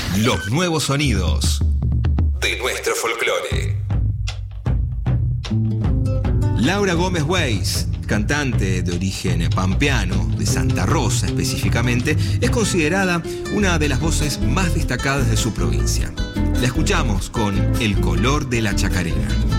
Los nuevos sonidos de nuestro folclore. Laura Gómez Weiss, cantante de origen pampeano, de Santa Rosa específicamente, es considerada una de las voces más destacadas de su provincia. La escuchamos con El color de la chacarera.